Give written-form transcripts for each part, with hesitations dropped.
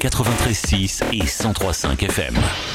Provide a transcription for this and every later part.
93.6 et 103.5 FM.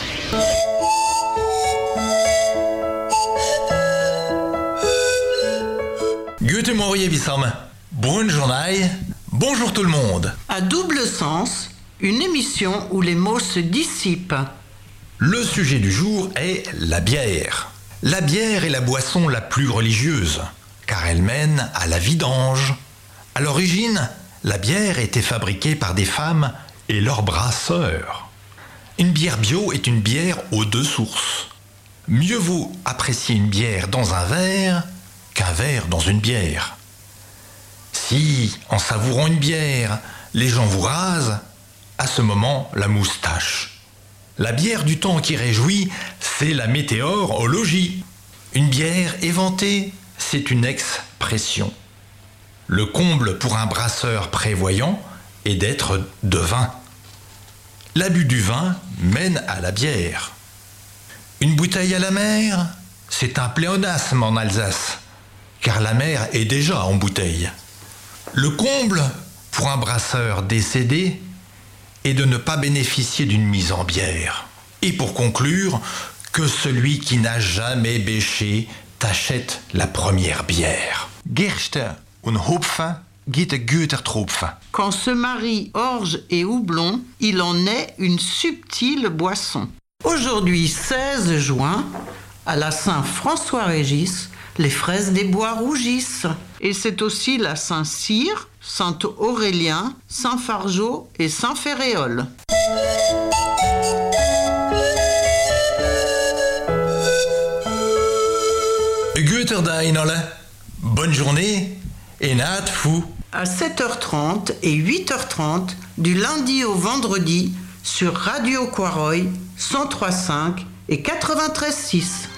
Guten Morgen, Bissam. Bonne journée. Bonjour tout le monde. À double sens, une émission où les mots se dissipent. Le sujet du jour est la bière. La bière est la boisson la plus religieuse, car elle mène à la vidange. À l'origine, la bière était fabriquée par des femmes et leurs brasseurs. Une bière bio est une bière aux deux sources. Mieux vaut apprécier une bière dans un verre qu'un verre dans une bière. Si, en savourant une bière, les gens vous rasent, à ce moment, la moustache. La bière du temps qui réjouit, c'est la météorologie. Une bière éventée, c'est une expression. Le comble pour un brasseur prévoyant est d'être devin. L'abus du vin mène à la bière. Une bouteille à la mer, c'est un pléonasme en Alsace, car la mer est déjà en bouteille. Le comble pour un brasseur décédé est de ne pas bénéficier d'une mise en bière. Et pour conclure, que celui qui n'a jamais bêché t'achète la première bière. Gerste und Hopfen gibt ein guter Tropfen. Quand se marient orge et houblon, il en est une subtile boisson. Aujourd'hui, 16 juin, à la Saint-François-Régis, les fraises des bois rougissent. Et c'est aussi la Saint-Cyr, Saint-Aurélien, Saint-Fargeau et Saint-Féréol. Guter Dag alle. Bonne journée et naat fou. À 7h30 et 8h30, du lundi au vendredi, sur Radio Quaroy, 103.5 et 93.6.